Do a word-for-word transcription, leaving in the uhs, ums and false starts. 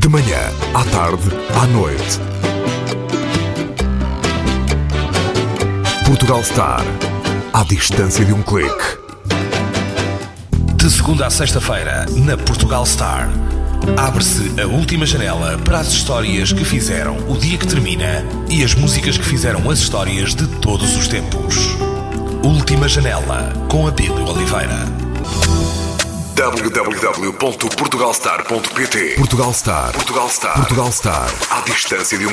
De manhã, à tarde, à noite. Portugal Star. À distância de um clique. De segunda a sexta-feira, na Portugal Star, abre-se a última janela para as histórias que fizeram o dia que termina e as músicas que fizeram as histórias de todos os tempos. Última janela, com Abílio Oliveira. w w w ponto portugal star ponto p t Portugal Star. Portugal Star. Portugal Star. À distância de um